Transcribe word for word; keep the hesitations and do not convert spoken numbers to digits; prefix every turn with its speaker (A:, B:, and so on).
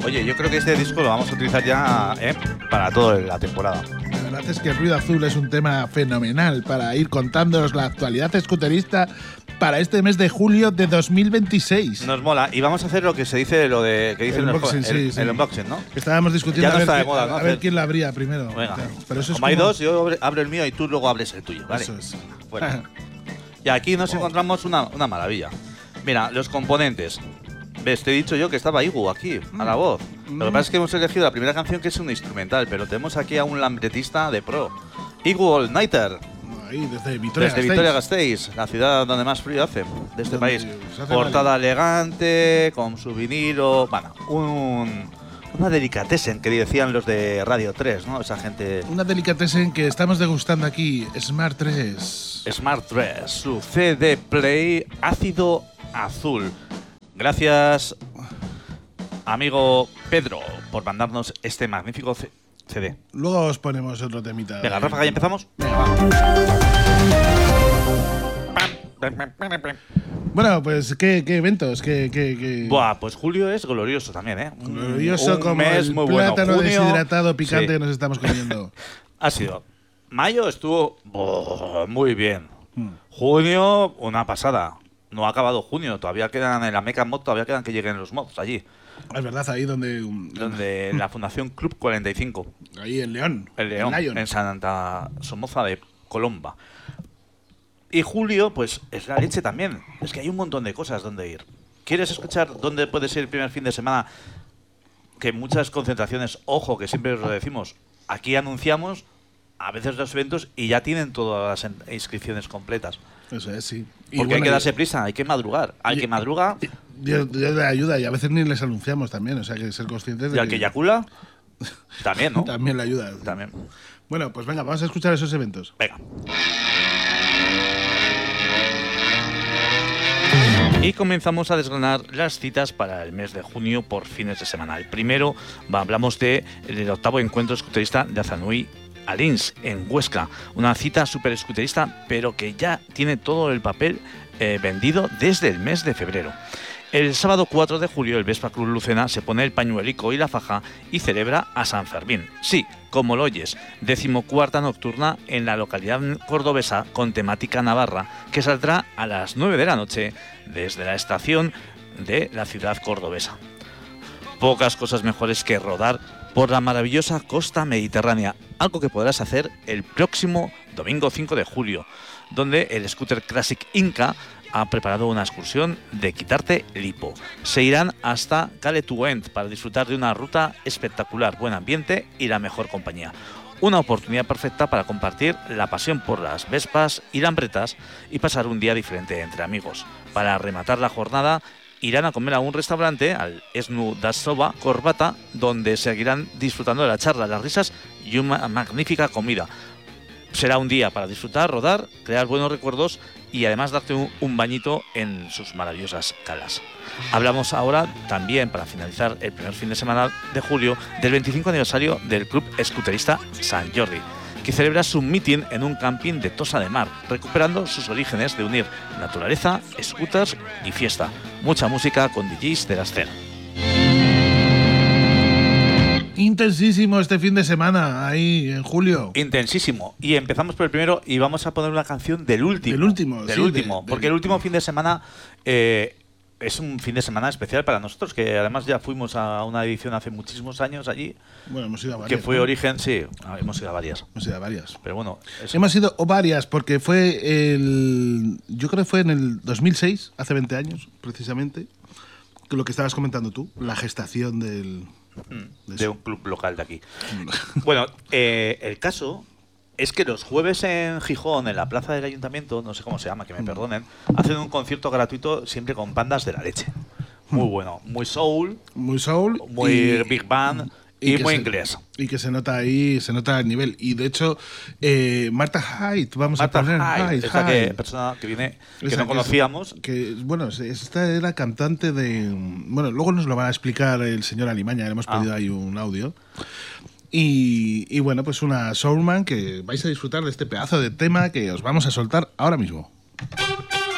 A: Oye, yo creo que este disco lo vamos a utilizar ya ¿eh? para toda la temporada.
B: La verdad es que el Ruido Azul es un tema fenomenal para ir contándonos la actualidad escuterista para este mes de julio de dos mil veintiséis.
A: Nos mola. Y vamos a hacer lo que se dice, lo de que dicen
B: el
A: los
B: unboxing,
A: jóvenes, el,
B: sí, sí.
A: el unboxing, ¿no?
B: Estábamos discutiendo
A: Ya no
B: a, ver,
A: está de
B: qué-
A: moda, ¿no?
B: a ver
A: Hacer-
B: quién la abría primero.
A: Venga.
B: Claro, pero eso es
A: Como hay
B: como-
A: dos, yo abre- abro el mío y tú luego abres el tuyo, ¿vale?
B: Eso es.
A: Bueno. Y aquí nos encontramos una, una maravilla. Mira, los componentes. ¿Ves? Te he dicho yo que estaba Igu aquí, a la voz. Lo que pasa es que hemos elegido la primera canción que es una instrumental, pero tenemos aquí a un lambretista de pro. Igu All Nighter,
B: Ahí, desde Vitoria
A: desde Vitoria-Gasteiz, la ciudad donde más frío hace de este
B: Donde
A: país.
B: se hace
A: Portada elegante, con su vinilo. Bueno, un, una delicatessen que decían los de Radio tres, ¿no? Esa gente.
B: Una delicatessen que estamos degustando aquí, Smart tres.
A: Smart tres, su C D Play ácido azul. Gracias, amigo Pedro, por mandarnos este magnífico C D.
B: Luego os ponemos otro temita.
A: Venga, Rafa, ¿ya empezamos?
B: Venga, va. Bueno, pues qué, qué eventos, qué, qué, qué...
A: Buah, pues julio es glorioso también, ¿eh? Un-
B: glorioso
A: un
B: como
A: mes
B: el
A: muy bueno.
B: plátano
A: Junio,
B: deshidratado picante
A: sí,
B: que nos estamos comiendo.
A: ha sido. Mayo estuvo buah, muy bien.
B: Mm.
A: Junio, una pasada. No ha acabado junio, todavía quedan en la Meca Mod, todavía quedan que lleguen los mods allí.
B: Es verdad, ahí donde... um,
A: Donde la Fundación Club cuarenta y cinco.
B: Ahí en León.
A: El León,
B: en Lion.
A: en Santa Somoza de Colomba. Y julio, pues es la leche también. Es que hay un montón de cosas donde ir. ¿Quieres escuchar dónde puede ser el primer fin de semana? Que muchas concentraciones, ojo, que siempre os lo decimos, aquí anunciamos a veces los eventos y ya tienen todas las en- inscripciones completas.
B: Eso es, sí. Y
A: Porque hay
B: bueno,
A: que
B: y-
A: darse prisa, hay que madrugar. Al
B: y-
A: que madruga
B: Dios, Dios le ayuda y a veces ni les anunciamos también, o sea que ser conscientes de
A: y al que eyacula, también, ¿no?
B: también le ayuda.
A: También.
B: Bueno, pues venga, vamos a escuchar esos eventos.
A: Venga. Y comenzamos a desgranar las citas para el mes de junio por fines de semana. El primero, va, hablamos de, del octavo encuentro escuterista de Azanui Alins, en Huesca. Una cita súper escuterista, pero que ya tiene todo el papel eh, vendido desde el mes de febrero. El sábado cuatro de julio, el Vespa Club Lucena se pone el pañuelico y la faja y celebra a San Fermín. Sí, como lo oyes, decimocuarta nocturna en la localidad cordobesa con temática navarra, que saldrá a las nueve de la noche desde la estación de la ciudad cordobesa. Pocas cosas mejores que rodar por la maravillosa costa mediterránea, algo que podrás hacer el próximo domingo cinco de julio, donde el Scooter Classic Inca ha preparado una excursión de quitarte lipo. Se irán hasta Caletuent para disfrutar de una ruta espectacular, buen ambiente y la mejor compañía. Una oportunidad perfecta para compartir la pasión por las vespas y lambretas y pasar un día diferente entre amigos. Para rematar la jornada, irán a comer a un restaurante, al Esnu das Soba Corbata, donde seguirán disfrutando de la charla, las risas y una magnífica comida. Será un día para disfrutar, rodar, crear buenos recuerdos y además darte un, un bañito en sus maravillosas calas. Hablamos ahora también, para finalizar el primer fin de semana de julio, del veinticinco aniversario del Club Escuterista Sant Jordi, que celebra su meeting en un camping de Tossa de Mar, recuperando sus orígenes de unir naturaleza, scooters y fiesta. Mucha música con D Js de la escena.
B: Intensísimo este fin de semana, ahí en julio.
A: Intensísimo. Y empezamos por el primero y vamos a poner una canción del último.
B: Del último,
A: Del
B: sí,
A: último.
B: de-
A: porque
B: del-
A: el último fin de semana eh, es un fin de semana especial para nosotros, que además ya fuimos a una edición hace muchísimos años allí,
B: Bueno, hemos ido a varias.
A: que fue
B: ¿no?
A: Origen, sí, ah, hemos ido a varias.
B: Hemos ido a varias.
A: Pero bueno, eso.
B: Hemos ido a varias porque fue el... Yo creo que fue en el dos mil seis, hace veinte años, precisamente, que lo que estabas comentando tú, la gestación del...
A: Mm,
B: de
A: de
B: eso.
A: un club local de aquí. Bueno, eh, el caso es que los jueves en Gijón, en la plaza del ayuntamiento, no sé cómo se llama, que me
B: Mm.
A: perdonen, hacen un concierto gratuito siempre con bandas de la leche. Muy bueno, muy soul,
B: Muy soul.
A: muy
B: y-
A: big band y,
B: que
A: muy
B: se-
A: inglés.
B: Y que se nota ahí, se nota el nivel. Y de hecho, eh, Marta Hyde, vamos
A: Marta
B: a poner
A: Hyde,
B: Hyde,
A: esta que,
B: Hyde.
A: persona que viene, que
B: Esa
A: no
B: es-
A: conocíamos.
B: Que, bueno, esta era cantante de... Bueno, luego nos lo va a explicar el señor Alimaña, le hemos
A: Ah.
B: pedido ahí un audio. Y, y bueno, pues una soulman que vais a disfrutar de este pedazo de tema que os vamos a soltar ahora mismo.